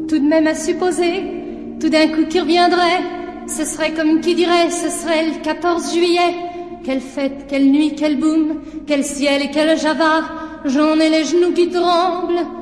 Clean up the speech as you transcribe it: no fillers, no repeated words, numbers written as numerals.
tout de même à supposer, tout d'un coup qui reviendrait, ce serait comme qui dirait, ce serait le 14 juillet. Quelle fête, quelle nuit, quel boom, quel ciel et quel java, j'en ai les genoux qui tremblent.